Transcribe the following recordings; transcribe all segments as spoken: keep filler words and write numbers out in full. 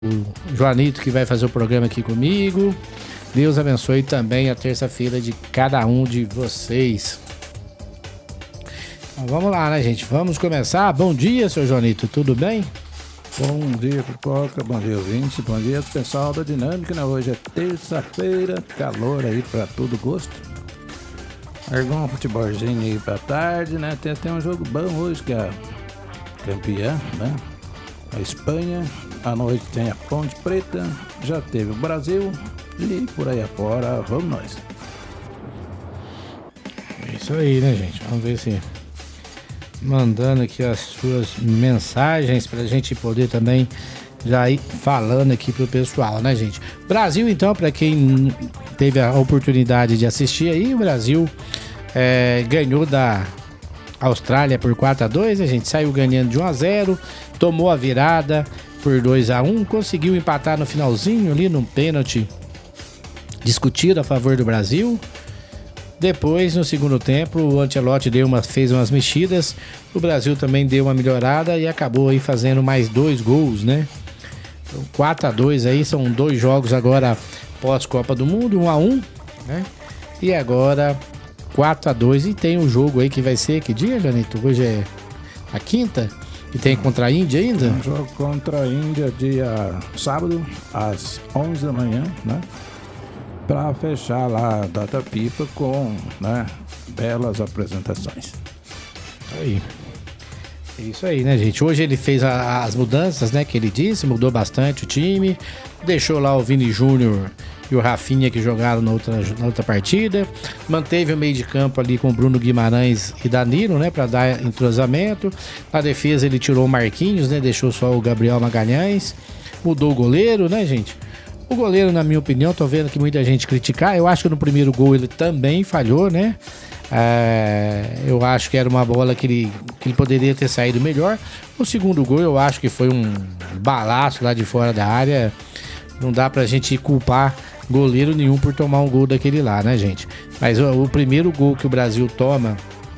o Joanito, que vai fazer o programa aqui comigo. Deus abençoe também a terça-feira de cada um de vocês. Então, vamos lá, né, gente? Vamos começar. Bom dia, seu Joanito, tudo bem? Bom dia, Pipoca, bom dia, ouvintes, bom dia, pessoal da Dinâmica, né? Hoje é terça-feira, calor aí pra todo gosto. Largou um futebolzinho aí pra tarde, né? Tem até um jogo bom hoje, que é a campeã, né? A Espanha. À noite tem a Ponte Preta, já teve o Brasil e por aí afora, vamos nós. É isso aí, né, gente? Vamos ver se... mandando aqui as suas mensagens pra gente poder também já ir falando aqui pro pessoal, né, gente? Brasil, então, pra quem teve a oportunidade de assistir aí, o Brasil é, ganhou da Austrália por quatro a dois, a gente saiu ganhando de um a zero, tomou a virada por dois a um, conseguiu empatar no finalzinho ali num pênalti discutido a favor do Brasil. Depois, no segundo tempo, o Ancelotti deu uma, fez umas mexidas, o Brasil também deu uma melhorada e acabou aí fazendo mais dois gols, né? Então, quatro a dois aí, são dois jogos agora pós-Copa do Mundo, um a um, né? E agora quatro a dois, e tem um jogo aí que vai ser, que dia, Janito? Hoje é a quinta? E tem contra a Índia ainda? Um jogo contra a Índia dia sábado, às onze da manhã, né? Para fechar lá a data FIFA com, né, belas apresentações. Aí. É isso aí, né, gente? Hoje ele fez a, as mudanças, né, que ele disse, mudou bastante o time, deixou lá o Vini Júnior e o Rafinha que jogaram na outra, na outra partida, manteve o meio de campo ali com o Bruno Guimarães e Danilo, né, para dar entrosamento. Na defesa ele tirou o Marquinhos, né, deixou só o Gabriel Magalhães, mudou o goleiro, né, gente? O goleiro, na minha opinião, tô vendo que muita gente criticar. Eu acho que no primeiro gol ele também falhou, né? É, eu acho que era uma bola que ele, que ele poderia ter saído melhor. O segundo gol eu acho que foi um balaço lá de fora da área. Não dá pra gente culpar goleiro nenhum por tomar um gol daquele lá, né, gente? Mas o, o primeiro gol que o Brasil toma,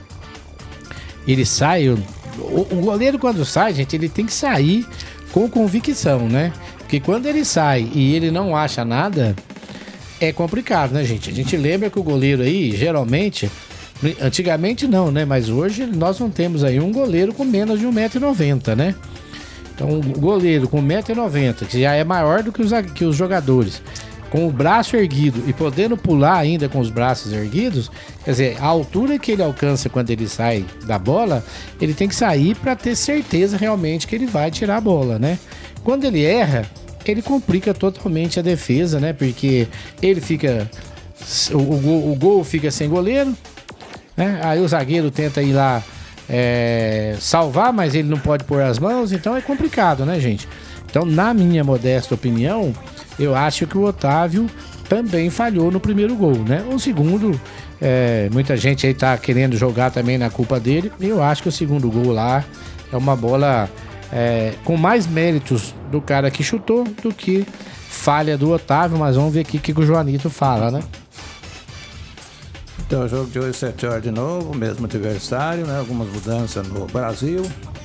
ele sai... O, o goleiro quando sai, gente, ele tem que sair com convicção, né? Porque quando ele sai e ele não acha nada, é complicado, né, gente? A gente lembra que o goleiro aí, geralmente, antigamente não, né? Mas hoje nós não temos aí um goleiro com menos de um metro e noventa, né? Então, o goleiro com um metro e noventa, que já é maior do que os, que os jogadores, com o braço erguido e podendo pular ainda com os braços erguidos, quer dizer, a altura que ele alcança quando ele sai da bola, ele tem que sair para ter certeza realmente que ele vai tirar a bola, né? Quando ele erra, ele complica totalmente a defesa, né? Porque ele fica... O, o, o gol fica sem goleiro, né? Aí o zagueiro tenta ir lá é, salvar, mas ele não pode pôr as mãos, então é complicado, né, gente? Então, na minha modesta opinião, eu acho que o Otávio também falhou no primeiro gol, né? O segundo, é, muita gente aí tá querendo jogar também na culpa dele. Eu acho que o segundo gol lá é uma bola... É, com mais méritos do cara que chutou do que falha do Otávio, mas vamos ver aqui o que o Joanito fala, né? Então, o jogo de hoje, sete horas de novo, mesmo adversário, né? Algumas mudanças no Brasil.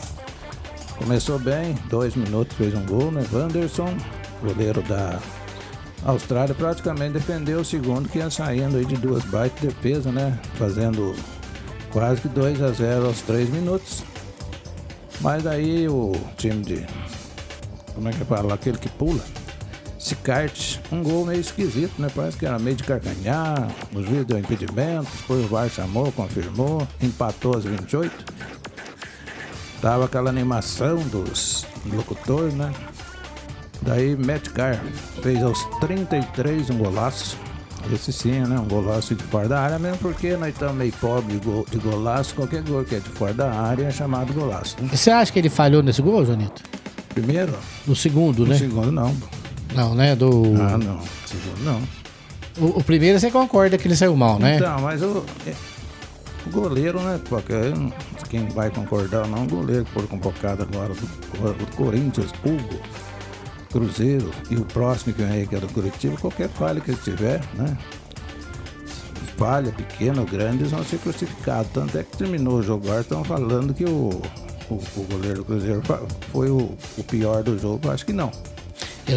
Começou bem, dois minutos, fez um gol, né? Wanderson, goleiro da Austrália, praticamente defendeu o segundo, que ia saindo aí de duas baitas de defesa, né? Fazendo quase que dois a zero aos três minutos. Mas aí o time de... Como é que fala? Aquele que pula. Sicart, um gol meio esquisito, né? Parece que era meio de carcanhar. O juiz deu impedimento. Depois o V A R chamou, confirmou. Empatou às vinte e oito. Tava aquela animação dos locutores, né? Daí Metcar fez aos trinta e três um golaço. Esse sim, né? Um golaço de fora da área, mesmo porque nós estamos meio pobres de, go de golaço. Qualquer gol que é de fora da área é chamado golaço. Né? Você acha que ele falhou nesse gol, Joanito? Primeiro? No segundo, no né? No segundo, não. Não, né? Do... Ah, não. Segundo, não. O, o primeiro você concorda que ele saiu mal, né? Então, mas o, o goleiro, né? Porque quem vai concordar ou não, o goleiro que foi convocado agora do, do Corinthians, Hugo, Cruzeiro, e o próximo que vem aí, que é do Curitiba, qualquer falha que ele tiver, né? Falha pequena ou grande, eles vão ser crucificados. Tanto é que terminou o jogo agora, estão falando que o, o, o goleiro do Cruzeiro foi o, o pior do jogo. Acho que não.